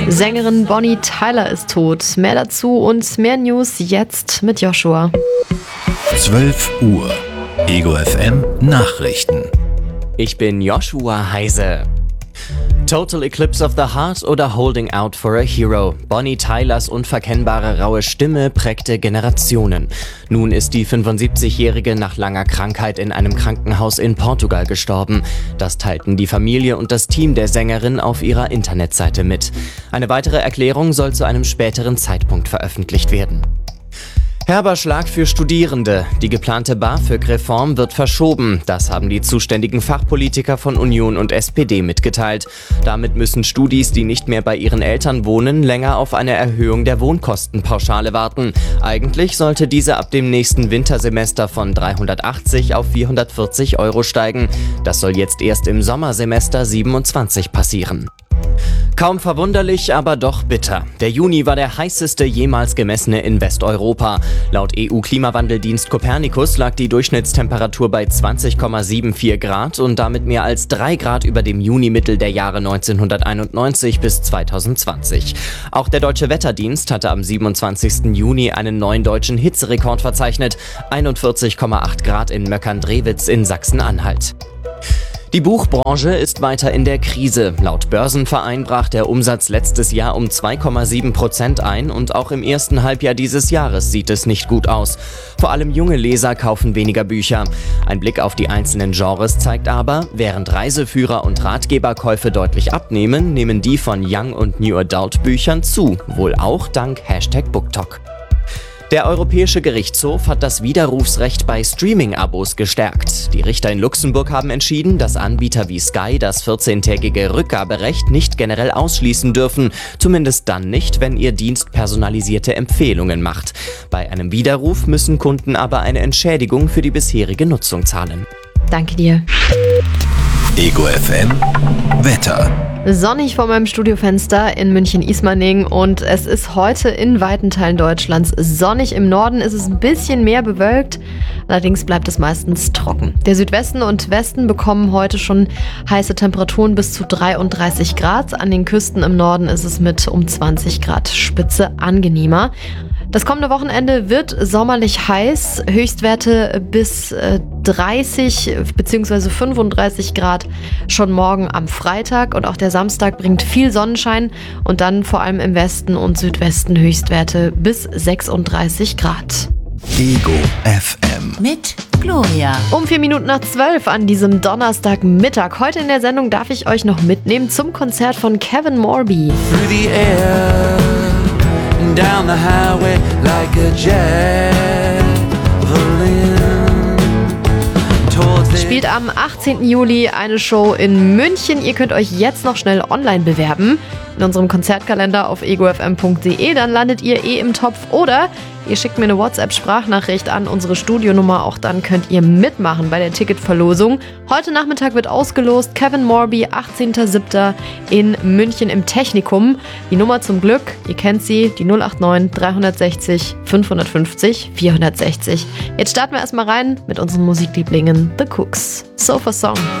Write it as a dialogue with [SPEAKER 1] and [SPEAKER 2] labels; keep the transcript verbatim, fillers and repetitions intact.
[SPEAKER 1] Sängerin Bonnie Tyler ist tot. Mehr dazu und mehr News jetzt mit Joshua.
[SPEAKER 2] zwölf Uhr. Ego F M Nachrichten.
[SPEAKER 3] Ich bin Joshua Heise. Total Eclipse of the Heart oder Holding Out for a Hero. Bonnie Tylers unverkennbare raue Stimme prägte Generationen. Nun ist die fünfundsiebzigjährige nach langer Krankheit in einem Krankenhaus in Portugal gestorben. Das teilten die Familie und das Team der Sängerin auf ihrer Internetseite mit. Eine weitere Erklärung soll zu einem späteren Zeitpunkt veröffentlicht werden. Herber Schlag für Studierende. Die geplante BAföG-Reform wird verschoben. Das haben die zuständigen Fachpolitiker von Union und S P D mitgeteilt. Damit müssen Studis, die nicht mehr bei ihren Eltern wohnen, länger auf eine Erhöhung der Wohnkostenpauschale warten. Eigentlich sollte diese ab dem nächsten Wintersemester von dreihundertachtzig auf vierhundertvierzig Euro steigen. Das soll jetzt erst im Sommersemester siebenundzwanzig passieren. Kaum verwunderlich, aber doch bitter. Der Juni war der heißeste jemals gemessene in Westeuropa. Laut E U-Klimawandeldienst Copernicus lag die Durchschnittstemperatur bei zwanzig Komma vierundsiebzig Grad und damit mehr als drei Grad über dem Junimittel der Jahre neunzehnhunderteinundneunzig bis zweitausendzwanzig. Auch der Deutsche Wetterdienst hatte am siebenundzwanzigsten Juni einen neuen deutschen Hitzerekord verzeichnet. einundvierzig Komma acht Grad in Möckern-Drewitz in Sachsen-Anhalt. Die Buchbranche ist weiter in der Krise. Laut Börsenverein brach der Umsatz letztes Jahr um zwei Komma sieben Prozent ein und auch im ersten Halbjahr dieses Jahres sieht es nicht gut aus. Vor allem junge Leser kaufen weniger Bücher. Ein Blick auf die einzelnen Genres zeigt aber, während Reiseführer- und Ratgeberkäufe deutlich abnehmen, nehmen die von Young- und New Adult Büchern zu, wohl auch dank Hashtag BookTok. Der Europäische Gerichtshof hat das Widerrufsrecht bei Streaming-Abos gestärkt. Die Richter in Luxemburg haben entschieden, dass Anbieter wie Sky das vierzehntägige Rückgaberecht nicht generell ausschließen dürfen, zumindest dann nicht, wenn ihr Dienst personalisierte Empfehlungen macht. Bei einem Widerruf müssen Kunden aber eine Entschädigung für die bisherige Nutzung zahlen.
[SPEAKER 1] Danke dir.
[SPEAKER 2] Ego F M Wetter.
[SPEAKER 1] Sonnig vor meinem Studiofenster in München-Ismaning und es ist heute in weiten Teilen Deutschlands sonnig. Im Norden ist es ein bisschen mehr bewölkt, allerdings bleibt es meistens trocken. Der Südwesten und Westen bekommen heute schon heiße Temperaturen bis zu dreiunddreißig Grad. An den Küsten im Norden ist es mit um zwanzig Grad Spitze angenehmer. Das kommende Wochenende wird sommerlich heiß, Höchstwerte bis dreißig bzw. fünfunddreißig Grad schon morgen am Freitag und auch der Samstag bringt viel Sonnenschein und dann vor allem im Westen und Südwesten Höchstwerte bis sechsunddreißig Grad.
[SPEAKER 2] Ego F M
[SPEAKER 4] mit Gloria.
[SPEAKER 1] Um vier Minuten nach zwölf an diesem Donnerstagmittag. Heute in der Sendung darf ich euch noch mitnehmen zum Konzert von Kevin Morby.
[SPEAKER 5] Through the air, down the highway like a javelin.
[SPEAKER 1] Spielt am achtzehnten Juli eine Show in München. Ihr könnt euch jetzt noch schnell online bewerben. In unserem Konzertkalender auf ego f m punkt d e. Dann landet ihr eh im Topf. Oder ihr schickt mir eine WhatsApp-Sprachnachricht an unsere Studionummer. Auch dann könnt ihr mitmachen bei der Ticketverlosung. Heute Nachmittag wird ausgelost. Kevin Morby, achtzehnten siebten in München im Technikum. Die Nummer zum Glück, ihr kennt sie, die null acht neun dreihundertsechzig fünfhundertfünfzig vierhundertsechzig. Jetzt starten wir erstmal rein mit unseren Musiklieblingen The Cooks. Sofa Song.